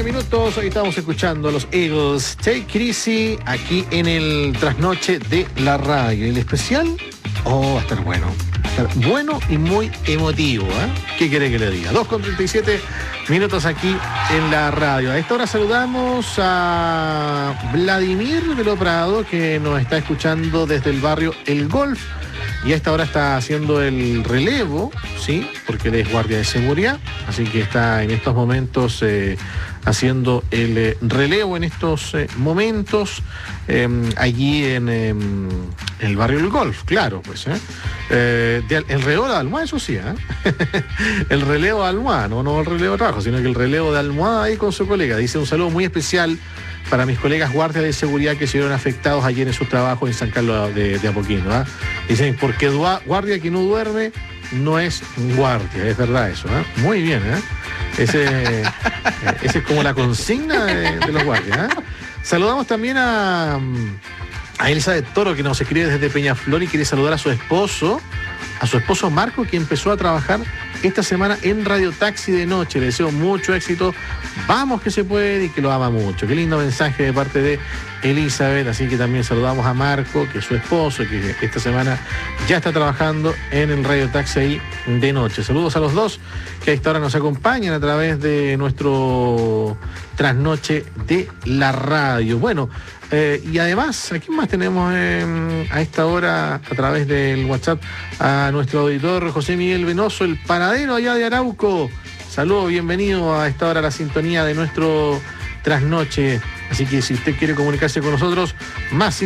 Minutos, hoy estamos escuchando a los Eagles, Take It Easy, aquí en el trasnoche de la radio. El especial, va a estar bueno. Va a estar bueno y muy emotivo, ¿eh? ¿Qué quiere que le diga? 2:37 minutos aquí en la radio. A esta hora saludamos a Vladimir de Lo Prado, que nos está escuchando desde el barrio El Golf. Y a esta hora está haciendo el relevo, ¿sí? Porque él es guardia de seguridad, así que está en estos momentos haciendo el relevo en estos momentos allí en el barrio del Golf, claro, pues. El relevo de almohada, eso sí, el relevo de almohada, no el relevo de trabajo, sino que el relevo de almohada ahí con su colega. Dice: un saludo muy especial para mis colegas guardias de seguridad que se vieron afectados ayer en sus trabajos en San Carlos de Apoquindo. Dicen, porque guardia que no duerme no es guardia, es verdad eso. Muy bien, ese es como la consigna de los guardias. Saludamos también a Elizabeth Toro, que nos escribe desde Peñaflor y quiere saludar a su esposo Marco, que empezó a trabajar esta semana en Radio Taxi de noche. Le deseo mucho éxito, vamos que se puede, y que lo ama mucho. Qué lindo mensaje de parte de Elizabeth. Así que también saludamos a Marco, que es su esposo, que esta semana ya está trabajando en el Radio Taxi ahí de noche. Saludos a los dos que a esta hora nos acompañan a través de nuestro trasnoche de la radio. Bueno, y además, ¿a quién más tenemos a esta hora a través del WhatsApp? A nuestro auditor José Miguel Venoso, el panadero allá de Arauco. Saludos, bienvenido a esta hora a la sintonía de nuestro trasnoche. Así que si usted quiere comunicarse con nosotros, más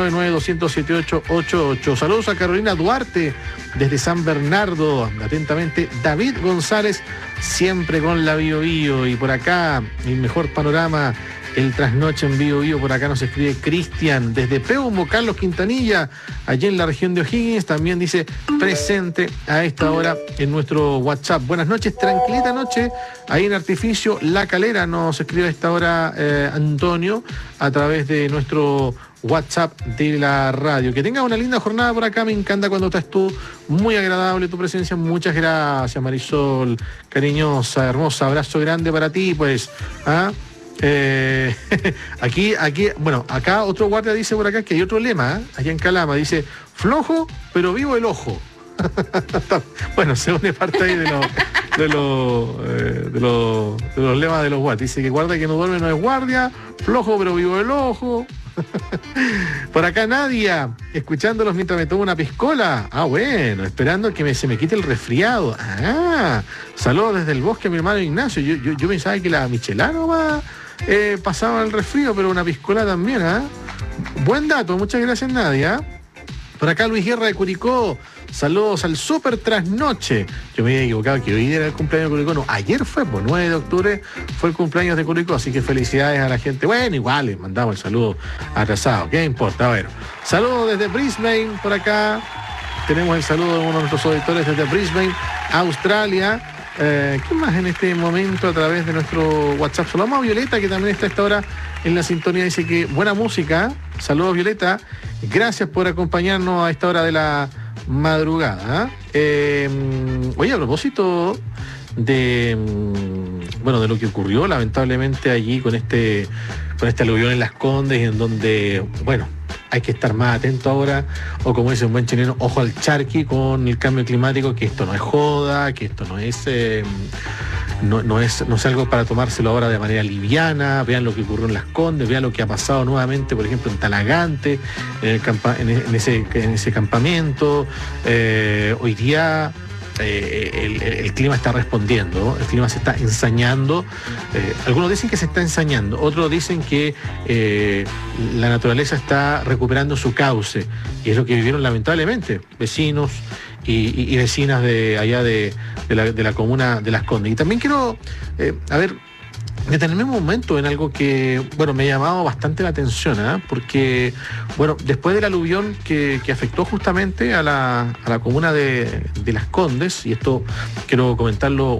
569-900-7888. Saludos a Carolina Duarte desde San Bernardo. Atentamente, David González, siempre con la Bio Bio. Y por acá, el mejor panorama, el trasnoche en Bio Bio. Por acá nos escribe Cristian desde Peumo, Carlos Quintanilla, allí en la región de O'Higgins. También dice presente a esta hora en nuestro WhatsApp. Buenas noches, tranquilita noche ahí en Artificio La Calera. Nos escribe a esta hora Antonio a través de nuestro WhatsApp de la radio. Que tengas una linda jornada por acá. Me encanta cuando estás tú, muy agradable tu presencia. Muchas gracias, Marisol, cariñosa, hermosa, abrazo grande para ti, pues. Aquí, bueno, acá otro guardia dice por acá que hay otro lema, allá en Calama, dice: flojo, pero vivo el ojo. Bueno, se une parte ahí de los lemas de los guardias. Dice que guardia que no duerme no es guardia, flojo, pero vivo el ojo. Por acá Nadia, escuchándolos mientras me tomo una piscola. Bueno, esperando que se me quite el resfriado. Saludos desde el bosque a mi hermano Ignacio. Yo pensaba que la michelada va pasaba el resfrío, pero una piscola también. Buen dato, muchas gracias Nadia. Por acá Luis Guerra de Curicó, saludos al Super Trasnoche. Yo me había equivocado que hoy era el cumpleaños de Curicó. No, ayer fue, 9 de octubre fue el cumpleaños de Curicó, así que felicidades a la gente. Bueno, igual les mandamos el saludo atrasado, ¿qué importa? Bueno, saludos desde Brisbane, por acá tenemos el saludo de uno de nuestros auditores desde Brisbane, Australia. ¿Qué más en este momento a través de nuestro WhatsApp? Saludamos a Violeta, que también está a esta hora en la sintonía. Dice que buena música. Saludos, Violeta. Gracias por acompañarnos a esta hora de la madrugada. Oye, a propósito de lo que ocurrió lamentablemente allí con este aluvión en Las Condes, en donde, hay que estar más atento ahora, o como dice un buen chileno, ojo al charqui con el cambio climático, que esto no es joda, que esto no es algo para tomárselo ahora de manera liviana. Vean lo que ocurrió en Las Condes, vean lo que ha pasado nuevamente, por ejemplo, en Talagante, en ese campamento. Hoy día el clima está respondiendo, el clima se está ensañando. Algunos dicen que se está ensañando, otros dicen que la naturaleza está recuperando su cauce, y es lo que vivieron lamentablemente vecinos y vecinas de allá de la comuna de Las Condes. Y también quiero detenerme un momento en algo que, me ha llamado bastante la atención, porque, después del aluvión que afectó justamente a la comuna de Las Condes, y esto quiero comentarlo